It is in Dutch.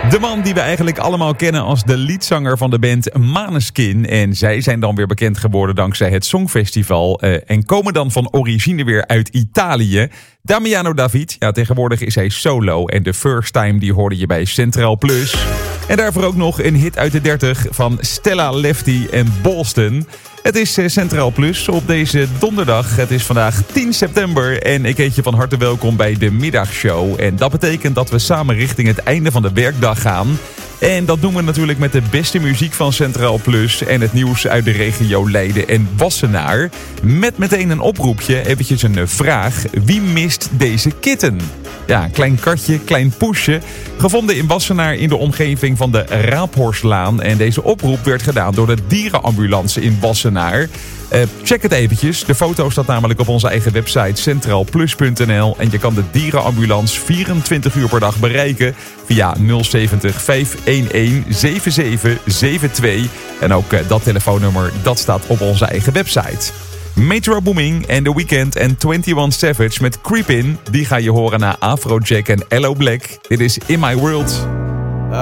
De man die we eigenlijk allemaal kennen als de leadzanger van de band Måneskin. En zij zijn dan weer bekend geworden dankzij het Songfestival. En komen dan van origine weer uit Italië. Damiano David, ja, tegenwoordig is hij solo. En The First Time die hoorde je bij Centraal Plus. En daarvoor ook nog een hit uit de 30 van Stella Lefty en Boston. Het is Centraal Plus op deze donderdag. Het is vandaag 10 september en ik heet je van harte welkom bij de middagshow. En dat betekent dat we samen richting het einde van de werkdag gaan. En dat doen we natuurlijk met de beste muziek van Centraal Plus en het nieuws uit de regio Leiden en Wassenaar. Met meteen een oproepje, eventjes een vraag. Wie mist deze kitten? Ja, klein katje, klein poesje. Gevonden in Wassenaar in de omgeving van de Raaphorstlaan. En deze oproep werd gedaan door de dierenambulance in Wassenaar. Check het eventjes. De foto staat namelijk op onze eigen website centraalplus.nl. En je kan de dierenambulance 24 uur per dag bereiken via 070 511 7772. En ook dat telefoonnummer, dat staat op onze eigen website. Metro Booming en The Weeknd en 21 Savage met Creep In. Die ga je horen na Afrojack en Ello Black. Dit is In My World.